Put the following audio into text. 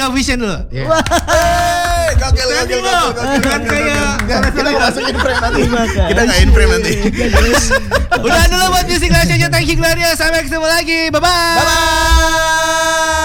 standing ovation dulu. Gokil. Kan kayak Kita mau masukin frame nanti. Kita nggak in frame nanti. udah dulu buat Music Live Show Thank you Gloria. Sampai ketemu lagi. Bye bye.